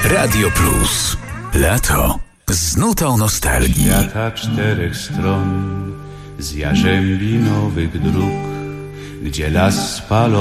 Radio Plus. Lato z nutą nostalgii. Świata 4 stron, z jarzębinowych dróg, gdzie las spalony